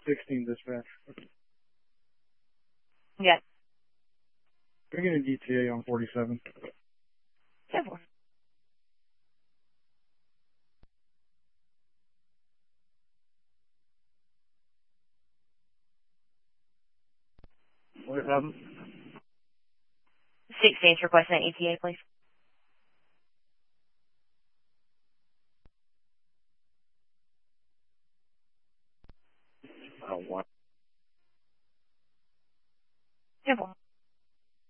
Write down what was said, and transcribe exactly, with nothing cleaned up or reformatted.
sixteen dispatch. Yeah. We're getting a D T A on forty-seven. Careful. What happened? sixteen's requesting an E T A, please. Oh, what?